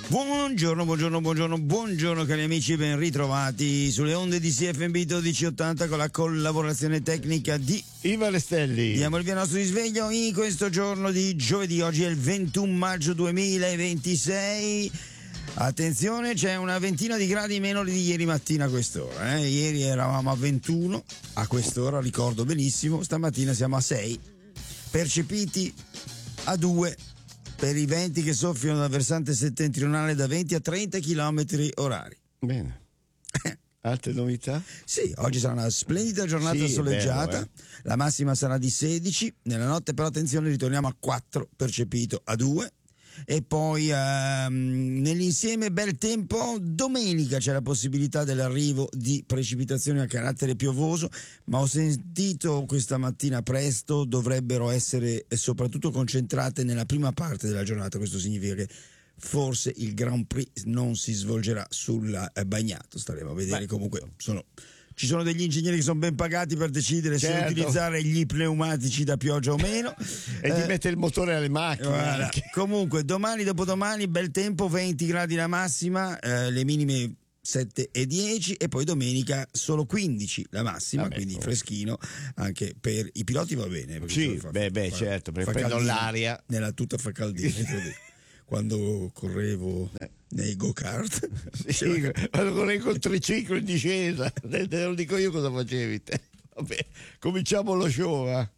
Buongiorno cari amici, ben ritrovati sulle onde di CFM 1280 con la collaborazione tecnica di Iva Restelli. Diamo il via nostro risveglio in questo giorno di giovedì. Oggi è il 21 maggio 2026. Attenzione, c'è una ventina di gradi meno di ieri mattina a quest'ora. Ieri eravamo a 21 a quest'ora, ricordo benissimo. Stamattina siamo a 6, percepiti a 2 per i venti che soffiano dal versante settentrionale da 20 a 30 km orari. Bene. Altre novità? Sì, oggi sarà una splendida giornata soleggiata, bello, la massima sarà di 16, nella notte però attenzione ritorniamo a 4, percepito a 2. E poi nell'insieme bel tempo. Domenica c'è la possibilità dell'arrivo di precipitazioni a carattere piovoso, ma ho sentito questa mattina presto dovrebbero essere soprattutto concentrate nella prima parte della giornata. Questo significa che forse il Grand Prix non si svolgerà sul bagnato, staremo a vedere. Comunque ci sono degli ingegneri che sono ben pagati per decidere se utilizzare gli pneumatici da pioggia o meno e di mettere il motore alle macchine. Comunque domani, dopodomani bel tempo, 20 gradi la massima, le minime 7 e 10, e poi domenica solo 15 la massima, quindi freschino anche per i piloti, va bene. Sì, certo, perché prendono l'aria. Nella tuta fa caldino. Quando correvo nei go-kart, quando correvo col triciclo in discesa, te lo dico io cosa facevi te. Vabbè, cominciamo lo show.